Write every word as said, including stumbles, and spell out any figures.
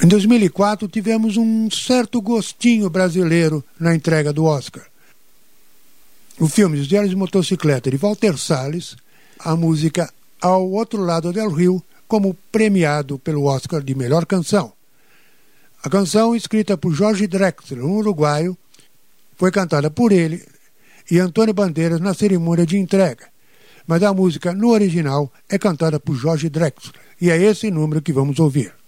Em dois mil e quatro tivemos um certo gostinho brasileiro na entrega do Oscar. O filme Os Diários de Motocicleta, de Walter Salles, a música Ao Outro Lado del Rio, como premiado pelo Oscar de melhor canção. A canção, escrita por Jorge Drexler, um uruguaio, foi cantada por ele e Antônio Bandeiras na cerimônia de entrega. Mas a música, no original, é cantada por Jorge Drexler. E é esse número que vamos ouvir.